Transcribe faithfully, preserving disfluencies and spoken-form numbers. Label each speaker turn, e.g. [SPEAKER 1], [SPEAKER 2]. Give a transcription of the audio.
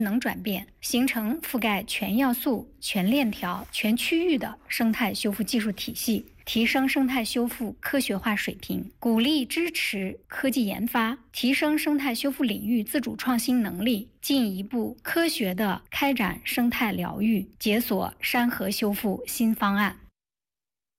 [SPEAKER 1] 能转变，形成覆盖全要素、全链条、全区域的生态修复技术体系，提升生态修复科学化水平，鼓励支持科技研发，提升生态修复领域自主创新能力，进一步科学地开展生态疗愈，解锁山河修复新方案。